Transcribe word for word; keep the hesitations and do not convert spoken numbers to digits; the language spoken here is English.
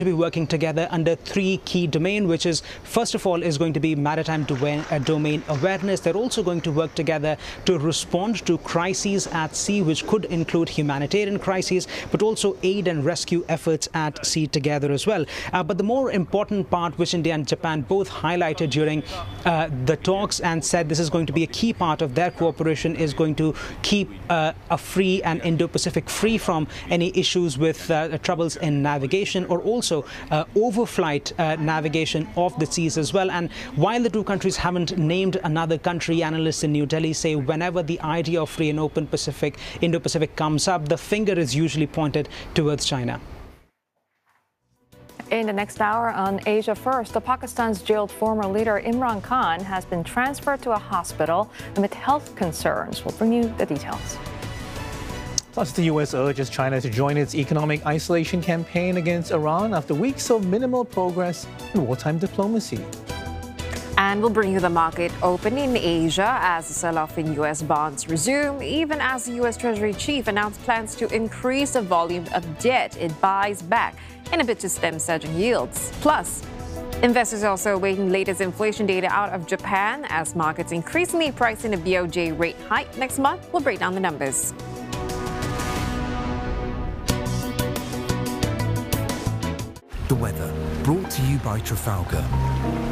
to be working together under three key domains, which is, first of all, is going to be maritime domain, uh, domain awareness. They're also going to work together to respond to crises at sea, which could include humanitarian crises, but also aid and rescue efforts at sea together as well. Uh, but the more important part, which India and Japan both highlighted during uh, the talks and said this is going to be a key part of their cooperation, is going to keep uh, a free and Indo-Pacific free from any issues with uh, troubles in navigation, or also uh, overflight uh, navigation of the seas as well. And while the two countries haven't named another country, analysts in New Delhi say whenever the idea of free and open Pacific, Indo-Pacific comes up, the finger is usually pointed towards China. In the next hour on Asia First, the Pakistan's jailed former leader Imran Khan has been transferred to a hospital amid health concerns. We'll bring you the details. Plus, the U S urges China to join its economic isolation campaign against Iran after weeks of minimal progress in wartime diplomacy. And we'll bring you the market open in Asia as the sell-off in U S bonds resume, even as the U S Treasury chief announced plans to increase the volume of debt it buys back in a bid to stem surging yields. Plus, investors are also awaiting latest inflation data out of Japan as markets increasingly price in a B O J rate hike next month. We'll break down the numbers. The weather, brought to you by Trafalgar.